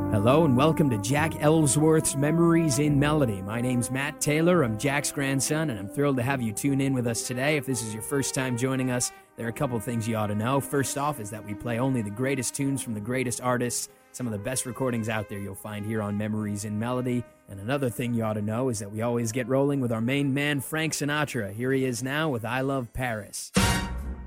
Hello and welcome to Jack Ellsworth's Memories in Melody. My name's Matt Taylor, I'm Jack's grandson, and I'm thrilled to have you tune in with us today. If this is your first time joining us, there are a couple of things you ought to know. First off is that we play only the greatest tunes from the greatest artists, some of the best recordings out there you'll find here on Memories in Melody. And another thing you ought to know is that we always get rolling with our main man, Frank Sinatra. Here he is now with I Love Paris.